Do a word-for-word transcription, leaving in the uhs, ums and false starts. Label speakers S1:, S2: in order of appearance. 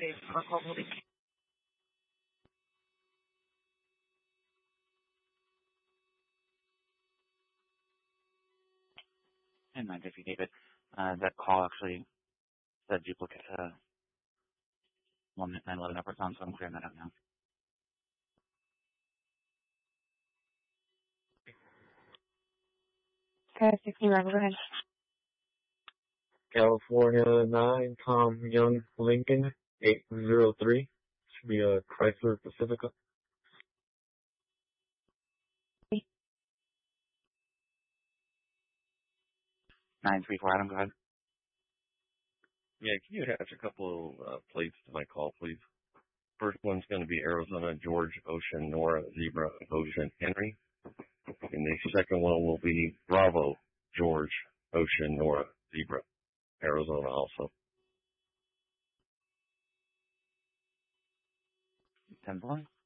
S1: Dave, our call will be.
S2: Hey, nine fifty, David. Uh, that call actually said duplicate uh, one nine eleven upper sound, so I'm clearing that out now.
S3: Okay, sixteen, Rebel, go ahead.
S4: California nine, Tom Young Lincoln, eight zero three. Should be a Chrysler Pacifica.
S2: nine three four, Adam, go ahead.
S5: Yeah, can you attach a couple uh, plates to my call, please? First one's going to be Arizona George Ocean Nora Zebra Ocean Henry. And the second one will be Bravo George Ocean Nora Zebra Arizona also.
S2: ten four.